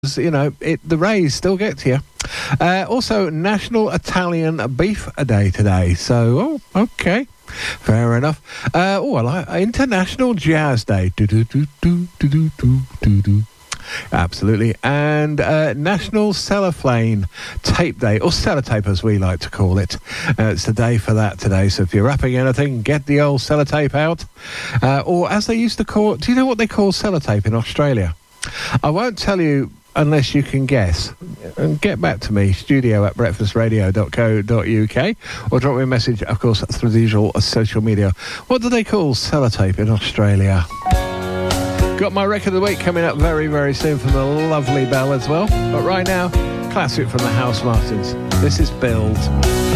you know, the rays still get to you. Also, National Italian Beef Day today. So, okay. Fair enough. International Jazz Day. Absolutely. And National Cellophane Tape Day, or sellotape as we like to call it. It's the day for that today. So if you're wrapping anything, get the old sellotape out. Or as they used to call it, do you know what they call sellotape in Australia? I won't tell you unless you can guess. And get back to me, studio@breakfastradio.co.uk, or drop me a message, of course, through the usual social media. What do they call sellotape in Australia? Got my record of the week coming up very, very soon from the lovely Belle as well. But right now, classic from the House Martins. This is Build.